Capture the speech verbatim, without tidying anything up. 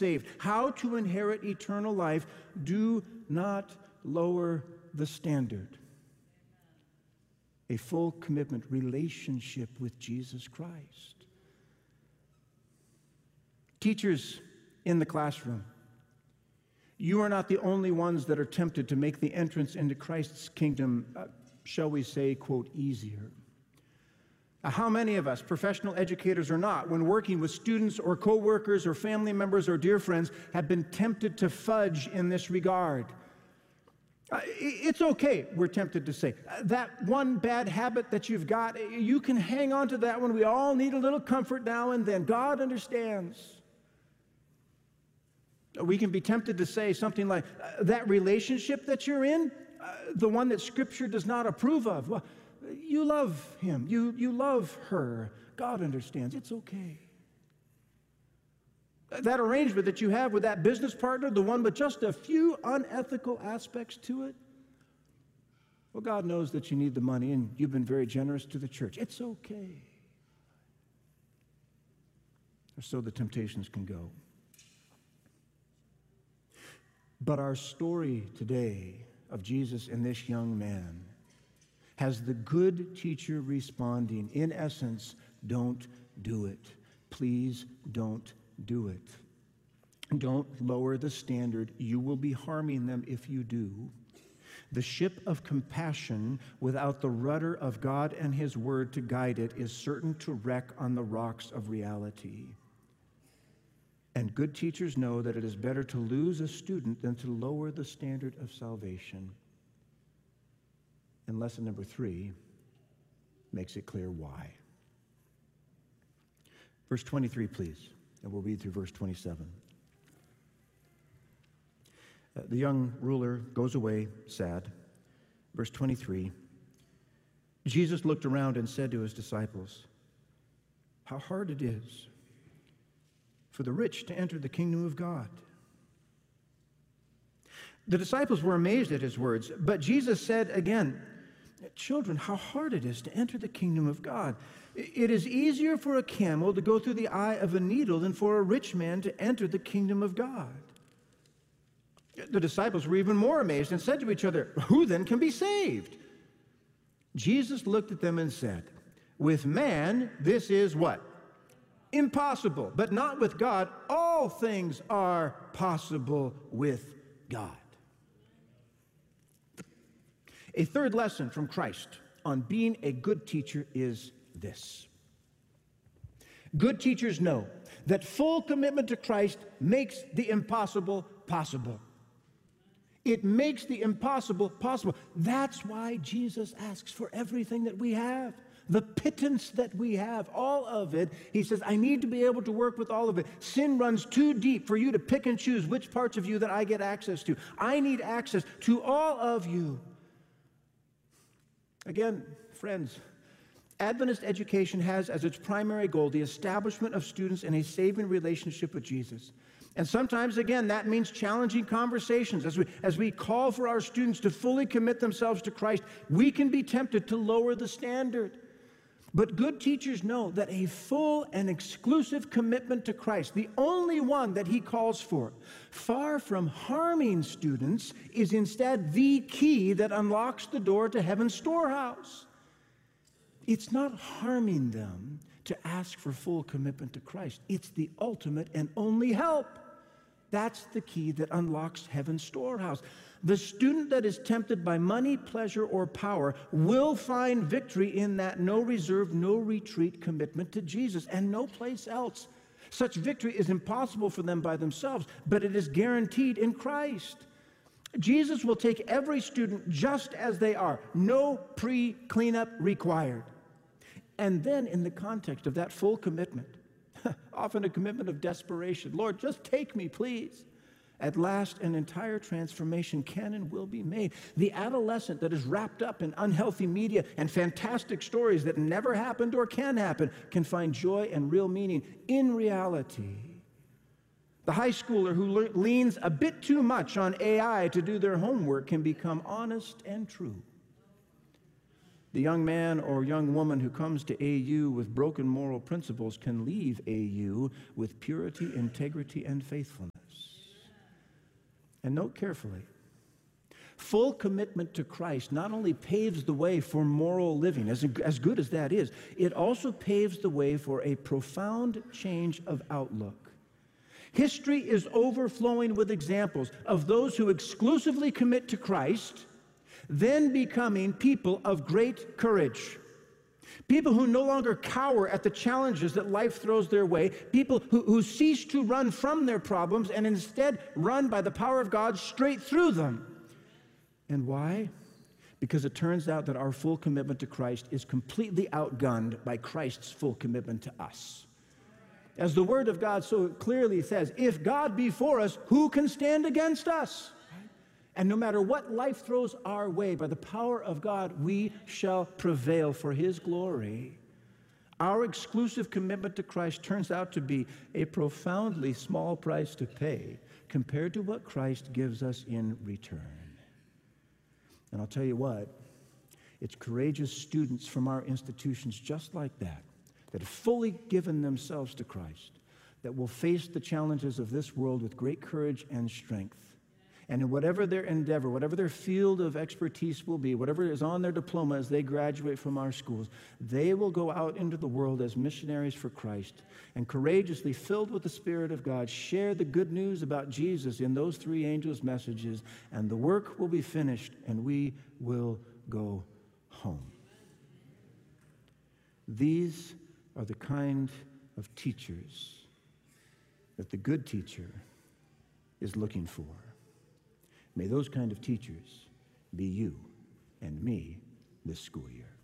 saved, how to inherit eternal life, do not lower the standard. A full commitment, relationship with Jesus Christ. Teachers in the classroom, you are not the only ones that are tempted to make the entrance into Christ's kingdom, uh, shall we say, quote, easier. Uh, how many of us, professional educators or not, when working with students or co-workers or family members or dear friends, have been tempted to fudge in this regard? Uh, it's okay, we're tempted to say. Uh, that one bad habit that you've got, you can hang on to that one. We all need a little comfort now and then. God understands. We can be tempted to say something like, uh, that relationship that you're in, uh, the one that Scripture does not approve of, well, you love him, you, you love her. God understands, it's okay. That arrangement that you have with that business partner, the one with just a few unethical aspects to it, well, God knows that you need the money and you've been very generous to the church. It's okay. Or so the temptations can go. But our story today of Jesus and this young man has the good teacher responding, in essence, don't do it. Please don't do it. Don't lower the standard. You will be harming them if you do. The ship of compassion without the rudder of God and His Word to guide it is certain to wreck on the rocks of reality. And good teachers know that it is better to lose a student than to lower the standard of salvation. And lesson number three makes it clear why. Verse twenty-three, please, and we'll read through verse twenty-seven. Uh, the young ruler goes away sad. Verse twenty-three, Jesus looked around and said to his disciples, how hard it is for the rich to enter the kingdom of God. The disciples were amazed at his words, but Jesus said again, children, how hard it is to enter the kingdom of God. It is easier for a camel to go through the eye of a needle than for a rich man to enter the kingdom of God. The disciples were even more amazed and said to each other, who then can be saved? Jesus looked at them and said, with man, this is what? Impossible, but not with God. All things are possible with God. A third lesson from Christ on being a good teacher is this. Good teachers know that full commitment to Christ makes the impossible possible. It makes the impossible possible. That's why Jesus asks for everything that we have. The pittance that we have, all of it, he says, I need to be able to work with all of it. Sin runs too deep for you to pick and choose which parts of you that I get access to. I need access to all of you. Again, friends, Adventist education has as its primary goal the establishment of students in a saving relationship with Jesus. And sometimes, again, that means challenging conversations. As we, as we call for our students to fully commit themselves to Christ, we can be tempted to lower the standard. But good teachers know that a full and exclusive commitment to Christ, the only one that he calls for, far from harming students, is instead the key that unlocks the door to heaven's storehouse. It's not harming them to ask for full commitment to Christ. It's the ultimate and only help. That's the key that unlocks heaven's storehouse. The student that is tempted by money, pleasure, or power will find victory in that no reserve, no retreat commitment to Jesus and no place else. Such victory is impossible for them by themselves, but it is guaranteed in Christ. Jesus will take every student just as they are, no pre-cleanup required. And then in the context of that full commitment, often a commitment of desperation, Lord, just take me, please. At last, an entire transformation can and will be made. The adolescent that is wrapped up in unhealthy media and fantastic stories that never happened or can happen can find joy and real meaning in reality. The high schooler who le- leans a bit too much on A I to do their homework can become honest and true. The young man or young woman who comes to A U with broken moral principles can leave A U with purity, integrity, and faithfulness. And note carefully, full commitment to Christ not only paves the way for moral living, as, as good as that is, it also paves the way for a profound change of outlook. History is overflowing with examples of those who exclusively commit to Christ, then becoming people of great courage. People who no longer cower at the challenges that life throws their way. People who, who cease to run from their problems and instead run by the power of God straight through them. And why? Because it turns out that our full commitment to Christ is completely outgunned by Christ's full commitment to us. As the Word of God so clearly says, if God be for us, who can stand against us? And no matter what life throws our way, by the power of God, we shall prevail for His glory. Our exclusive commitment to Christ turns out to be a profoundly small price to pay compared to what Christ gives us in return. And I'll tell you what, it's courageous students from our institutions just like that, that have fully given themselves to Christ, that will face the challenges of this world with great courage and strength. And in whatever their endeavor, whatever their field of expertise will be, whatever is on their diploma as they graduate from our schools, they will go out into the world as missionaries for Christ and courageously, filled with the Spirit of God, share the good news about Jesus in those three angels' messages, and the work will be finished and we will go home. These are the kind of teachers that the good teacher is looking for. May those kind of teachers be you and me this school year.